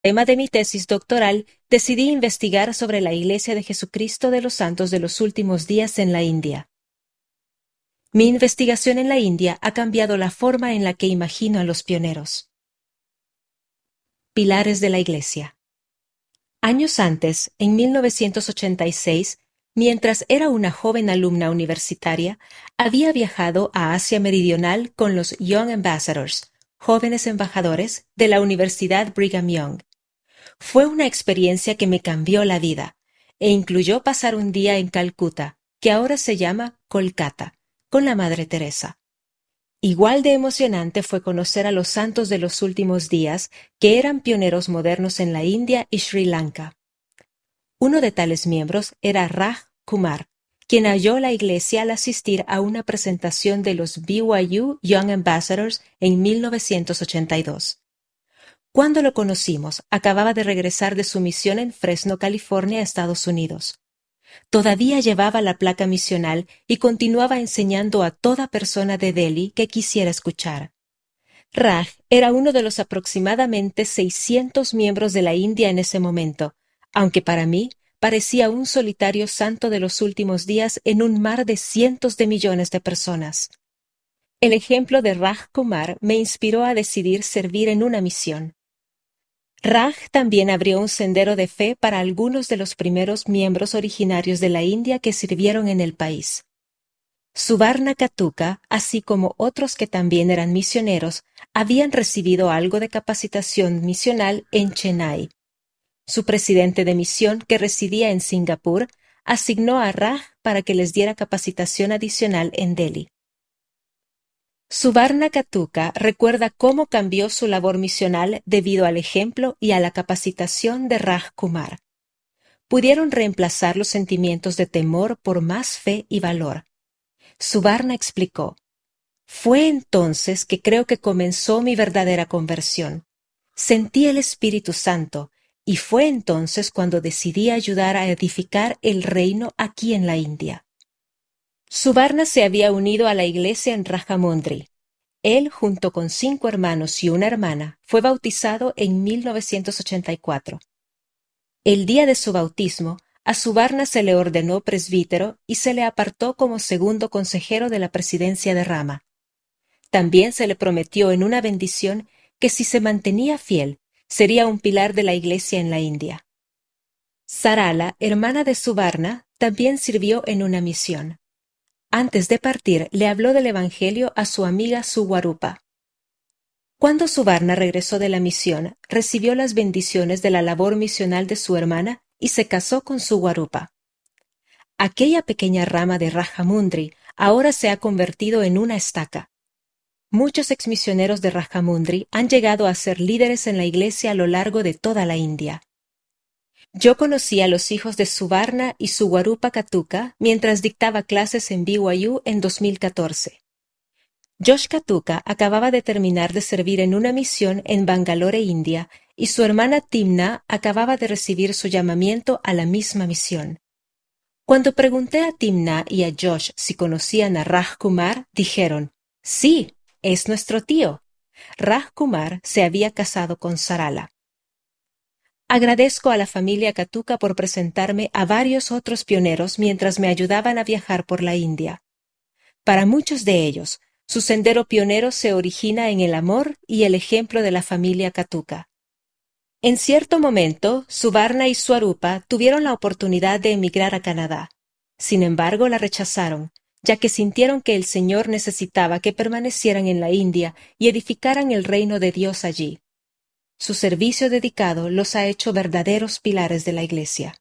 tema de mi tesis doctoral, decidí investigar sobre la Iglesia de Jesucristo de los Santos de los Últimos Días en la India. Mi investigación en la India ha cambiado la forma en la que imagino a los pioneros. Pilares de la Iglesia. Años antes, en 1986, mientras era una joven alumna universitaria, había viajado a Asia Meridional con los Young Ambassadors, jóvenes embajadores, de la Universidad Brigham Young. Fue una experiencia que me cambió la vida, e incluyó pasar un día en Calcuta, que ahora se llama Kolkata, con la Madre Teresa. Igual de emocionante fue conocer a los santos de los últimos días, que eran pioneros modernos en la India y Sri Lanka. Uno de tales miembros era Raj Kumar, quien halló la iglesia al asistir a una presentación de los BYU Young Ambassadors en 1982. Cuando lo conocimos, acababa de regresar de su misión en Fresno, California, Estados Unidos. Todavía llevaba la placa misional y continuaba enseñando a toda persona de Delhi que quisiera escuchar. Raj era uno de los aproximadamente 600 miembros de la India en ese momento, aunque para mí parecía un solitario santo de los últimos días en un mar de cientos de millones de personas. El ejemplo de Raj Kumar me inspiró a decidir servir en una misión. Raj también abrió un sendero de fe para algunos de los primeros miembros originarios de la India que sirvieron en el país. Suvarna Katuka, así como otros que también eran misioneros, habían recibido algo de capacitación misional en Chennai. Su presidente de misión, que residía en Singapur, asignó a Raj para que les diera capacitación adicional en Delhi. Suvarna Katuka recuerda cómo cambió su labor misional debido al ejemplo y a la capacitación de Raj Kumar. Pudieron reemplazar los sentimientos de temor por más fe y valor. Suvarna explicó: «Fue entonces que creo que comenzó mi verdadera conversión. Sentí el Espíritu Santo, y fue entonces cuando decidí ayudar a edificar el reino aquí en la India». Suvarna se había unido a la iglesia en Rajamundry. Él, junto con 5 hermanos y una hermana, fue bautizado en 1984. El día de su bautismo, a Suvarna se le ordenó presbítero y se le apartó como segundo consejero de la presidencia de Rama. También se le prometió en una bendición que si se mantenía fiel, sería un pilar de la iglesia en la India. Sarala, hermana de Suvarna, también sirvió en una misión. Antes de partir, le habló del Evangelio a su amiga Suwarupa. Cuando Suvarna regresó de la misión, recibió las bendiciones de la labor misional de su hermana y se casó con Suwarupa. Aquella pequeña rama de Rajamundry ahora se ha convertido en una estaca. Muchos exmisioneros de Rajamundry han llegado a ser líderes en la iglesia a lo largo de toda la India. Yo conocí a los hijos de Suvarna y Suwarupa Katuka mientras dictaba clases en BYU en 2014. Josh Katuka acababa de terminar de servir en una misión en Bangalore, India, y su hermana Timna acababa de recibir su llamamiento a la misma misión. Cuando pregunté a Timna y a Josh si conocían a Raj Kumar, dijeron: «Sí, es nuestro tío». Raj Kumar se había casado con Sarala. Agradezco a la familia Katuka por presentarme a varios otros pioneros mientras me ayudaban a viajar por la India. Para muchos de ellos, su sendero pionero se origina en el amor y el ejemplo de la familia Katuka. En cierto momento, Suvarna y Swarupa tuvieron la oportunidad de emigrar a Canadá. Sin embargo, la rechazaron, ya que sintieron que el Señor necesitaba que permanecieran en la India y edificaran el reino de Dios allí. Su servicio dedicado los ha hecho verdaderos pilares de la Iglesia.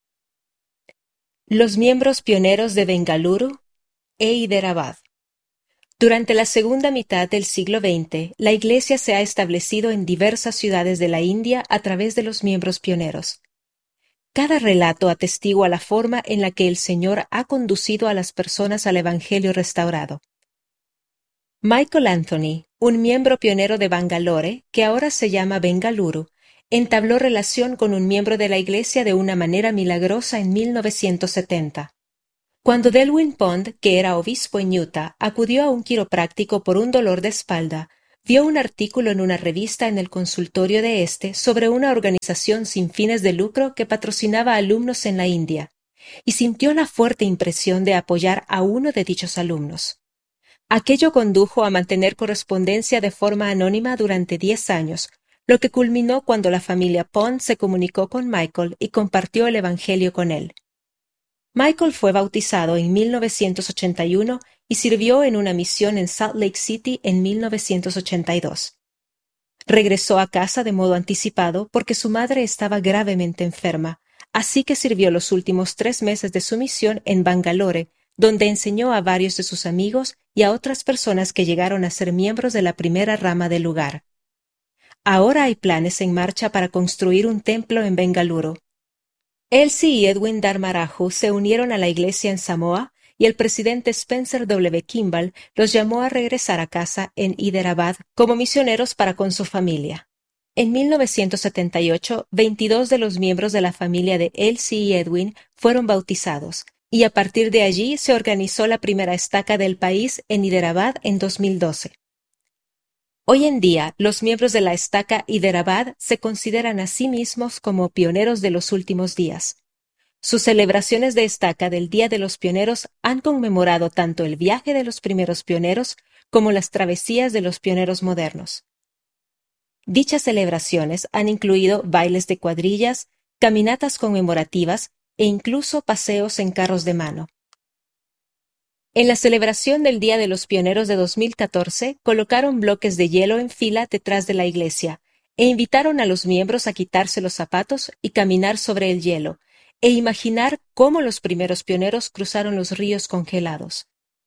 Los miembros pioneros de Bengaluru e Hyderabad. Durante la segunda mitad del siglo XX, la Iglesia se ha establecido en diversas ciudades de la India a través de los miembros pioneros. Cada relato atestigua la forma en la que el Señor ha conducido a las personas al Evangelio restaurado. Michael Anthony, un miembro pionero de Bangalore, que ahora se llama Bengaluru, entabló relación con un miembro de la Iglesia de una manera milagrosa en 1970. Cuando Delwyn Pond, que era obispo en Utah, acudió a un quiropráctico por un dolor de espalda, vio un artículo en una revista en el consultorio de este sobre una organización sin fines de lucro que patrocinaba alumnos en la India, y sintió la fuerte impresión de apoyar a uno de dichos alumnos. Aquello condujo a mantener correspondencia de forma anónima durante 10 años, lo que culminó cuando la familia Pond se comunicó con Michael y compartió el Evangelio con él. Michael fue bautizado en 1981 y sirvió en una misión en Salt Lake City en 1982. Regresó a casa de modo anticipado porque su madre estaba gravemente enferma, así que sirvió los últimos 3 meses de su misión en Bangalore, donde enseñó a varios de sus amigos y a otras personas que llegaron a ser miembros de la primera rama del lugar. Ahora hay planes en marcha para construir un templo en Bengaluru. Elsie y Edwin Dharmaraju se unieron a la iglesia en Samoa y el presidente Spencer W. Kimball los llamó a regresar a casa en Hyderabad como misioneros para con su familia. En 1978, 22 de los miembros de la familia de Elsie y Edwin fueron bautizados, y a partir de allí se organizó la primera estaca del país en Hyderabad en 2012. Hoy en día, los miembros de la estaca Hyderabad se consideran a sí mismos como pioneros de los últimos días. Sus celebraciones de estaca del Día de los Pioneros han conmemorado tanto el viaje de los primeros pioneros como las travesías de los pioneros modernos. Dichas celebraciones han incluido bailes de cuadrillas, caminatas conmemorativas e incluso paseos en carros de mano. En la celebración del Día de los Pioneros de 2014, colocaron bloques de hielo en fila detrás de la iglesia e invitaron a los miembros a quitarse los zapatos y caminar sobre el hielo, e imaginar cómo los primeros pioneros cruzaron los ríos congelados.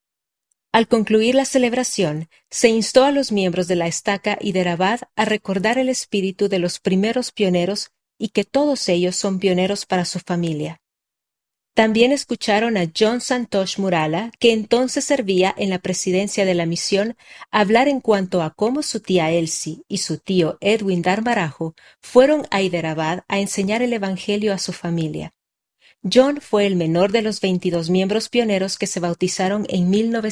Al concluir la celebración, se instó a los miembros de la estaca Hyderabad a recordar el espíritu de los primeros pioneros y que todos ellos son pioneros para su familia. También escucharon a John Santosh Murala, que entonces servía en la presidencia de la misión, hablar en cuanto a cómo su tía Elsie y su tío Edwin Dharmaraju fueron a Hyderabad a enseñar el Evangelio a su familia. John fue el menor de los 22 miembros pioneros que se bautizaron en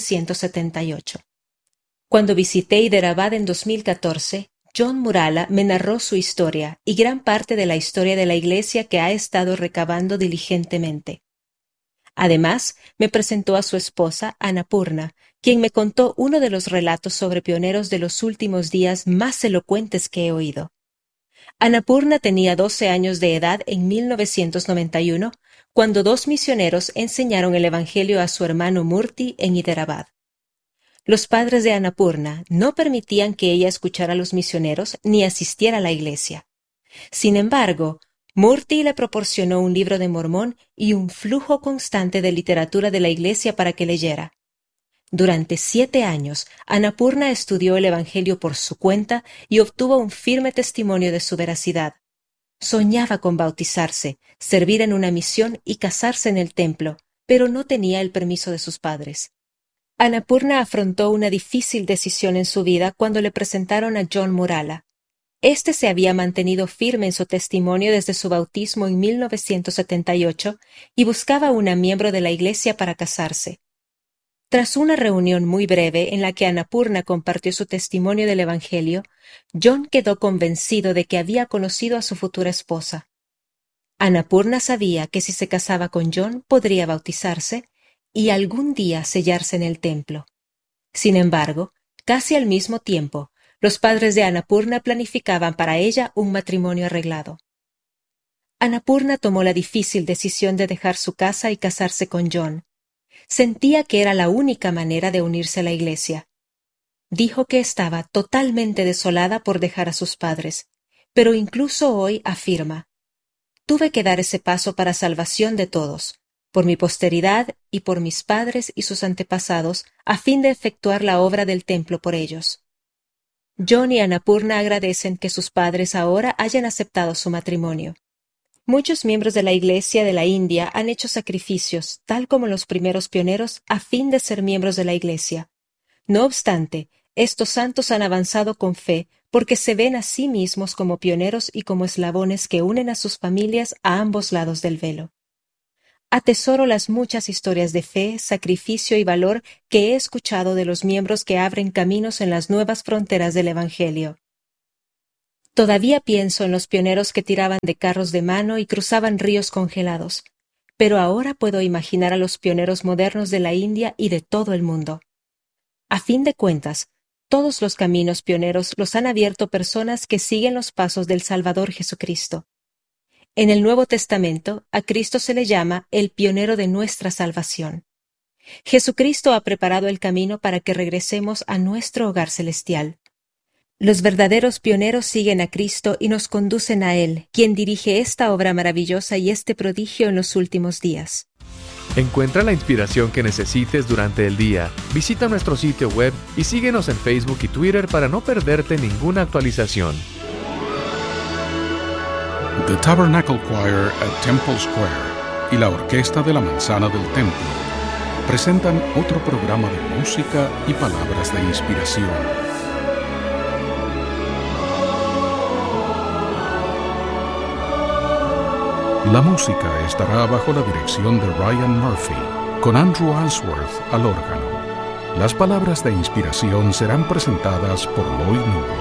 1978. Cuando visité Hyderabad en 2014, John Murala me narró su historia y gran parte de la historia de la iglesia que ha estado recabando diligentemente. Además, me presentó a su esposa, Annapurna, quien me contó uno de los relatos sobre pioneros de los últimos días más elocuentes que he oído. Annapurna tenía 12 años de edad en 1991, cuando 2 misioneros enseñaron el Evangelio a su hermano Murti en Hyderabad. Los padres de Annapurna no permitían que ella escuchara a los misioneros ni asistiera a la iglesia. Sin embargo, Murti le proporcionó un libro de Mormón y un flujo constante de literatura de la iglesia para que leyera. Durante 7 años, Annapurna estudió el Evangelio por su cuenta y obtuvo un firme testimonio de su veracidad. Soñaba con bautizarse, servir en una misión y casarse en el templo, pero no tenía el permiso de sus padres. Annapurna afrontó una difícil decisión en su vida cuando le presentaron a John Murala. Este se había mantenido firme en su testimonio desde su bautismo en 1978 y buscaba una miembro de la iglesia para casarse. Tras una reunión muy breve en la que Annapurna compartió su testimonio del Evangelio, John quedó convencido de que había conocido a su futura esposa. Annapurna sabía que si se casaba con John podría bautizarse y algún día sellarse en el templo. Sin embargo, casi al mismo tiempo, los padres de Annapurna planificaban para ella un matrimonio arreglado. Annapurna tomó la difícil decisión de dejar su casa y casarse con John. Sentía que era la única manera de unirse a la iglesia. Dijo que estaba totalmente desolada por dejar a sus padres, pero incluso hoy afirma: «Tuve que dar ese paso para salvación de todos, por mi posteridad y por mis padres y sus antepasados, a fin de efectuar la obra del templo por ellos». John y Annapurna agradecen que sus padres ahora hayan aceptado su matrimonio. Muchos miembros de la Iglesia de la India han hecho sacrificios, tal como los primeros pioneros, a fin de ser miembros de la Iglesia. No obstante, estos santos han avanzado con fe porque se ven a sí mismos como pioneros y como eslabones que unen a sus familias a ambos lados del velo. Atesoro las muchas historias de fe, sacrificio y valor que he escuchado de los miembros que abren caminos en las nuevas fronteras del Evangelio. Todavía pienso en los pioneros que tiraban de carros de mano y cruzaban ríos congelados, pero ahora puedo imaginar a los pioneros modernos de la India y de todo el mundo. A fin de cuentas, todos los caminos pioneros los han abierto personas que siguen los pasos del Salvador Jesucristo. En el Nuevo Testamento, a Cristo se le llama el pionero de nuestra salvación. Jesucristo ha preparado el camino para que regresemos a nuestro hogar celestial. Los verdaderos pioneros siguen a Cristo y nos conducen a Él, quien dirige esta obra maravillosa y este prodigio en los últimos días. Encuentra la inspiración que necesites durante el día. Visita nuestro sitio web y síguenos en Facebook y Twitter para no perderte ninguna actualización. The Tabernacle Choir at Temple Square y la Orquesta de la Manzana del Templo presentan otro programa de música y palabras de inspiración. La música estará bajo la dirección de Ryan Murphy, con Andrew Answorth al órgano. Las palabras de inspiración serán presentadas por Lloyd Newell.